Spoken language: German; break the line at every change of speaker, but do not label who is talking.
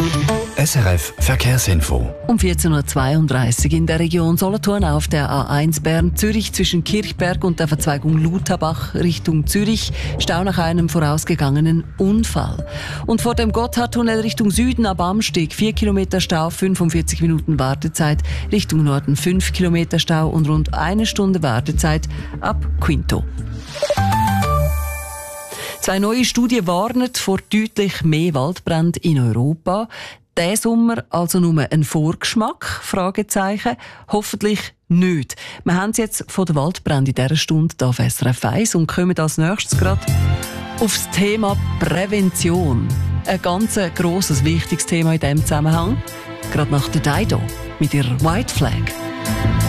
SRF Verkehrsinfo.
Um 14.32 Uhr in der Region Solothurn auf der A1 Bern-Zürich zwischen Kirchberg und der Verzweigung Lutherbach Richtung Zürich. Stau nach einem vorausgegangenen Unfall. Und vor dem Gotthardtunnel Richtung Süden ab Amsteg 4 Kilometer Stau, 45 Minuten Wartezeit. Richtung Norden 5 Kilometer Stau und rund 1 Stunde Wartezeit ab Quinto. 2 neue Studien warnen vor deutlich mehr Waldbränden in Europa. Der Sommer also nur ein Vorgeschmack? Fragezeichen. Hoffentlich nicht. Wir haben es jetzt von den Waldbränden in dieser Stunde hier auf SRF 1 und kommen als nächstes gerade aufs Thema Prävention. Ein ganz grosses, wichtiges Thema in diesem Zusammenhang. Gerade nach der Dido mit ihrer White Flag.